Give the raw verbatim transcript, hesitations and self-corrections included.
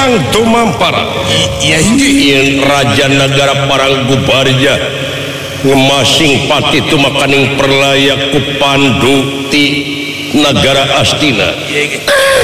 perang tumampara. Iya ini Raja negara Parang Gubarja ngemasing pati tumakaning perlaya ku Pandu ti negara Astina.